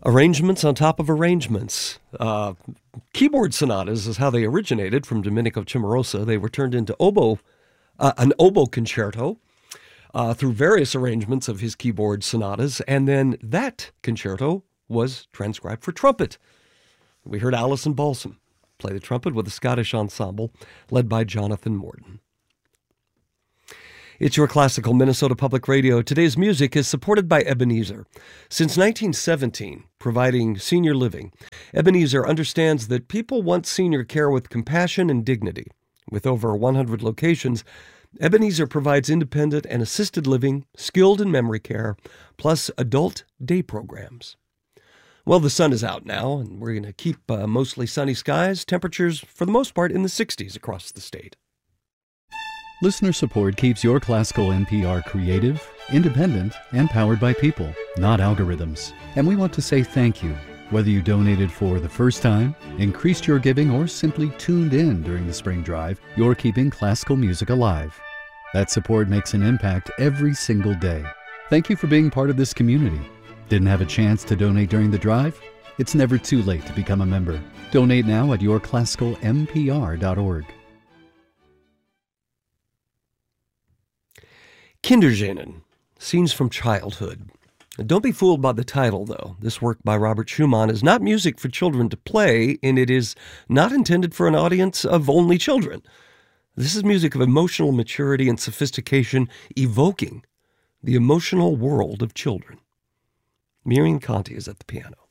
Arrangements on top of arrangements. Keyboard sonatas is how they originated from Domenico Cimarosa. They were turned into an oboe concerto through various arrangements of his keyboard sonatas, and then that concerto was transcribed for trumpet. We heard Alison Balsam play the trumpet with a Scottish ensemble led by Jonathan Morton. It's your classical Minnesota Public Radio. Today's music is supported by Ebenezer. Since 1917, providing senior living, Ebenezer understands that people want senior care with compassion and dignity. With over 100 locations, Ebenezer provides independent and assisted living, skilled and memory care, plus adult day programs. Well, the sun is out now, and we're going to keep mostly sunny skies, temperatures for the most part in the 60s across the state. Listener support keeps your classical NPR creative, independent, and powered by people, not algorithms. And we want to say thank you. Whether you donated for the first time, increased your giving, or simply tuned in during the spring drive, you're keeping classical music alive. That support makes an impact every single day. Thank you for being part of this community. Didn't have a chance to donate during the drive? It's never too late to become a member. Donate now at yourclassicalmpr.org. Kinderszenen, Scenes from Childhood. Don't be fooled by the title, though. This work by Robert Schumann is not music for children to play, and it is not intended for an audience of only children. This is music of emotional maturity and sophistication, evoking the emotional world of children. Miriam Conti is at the piano.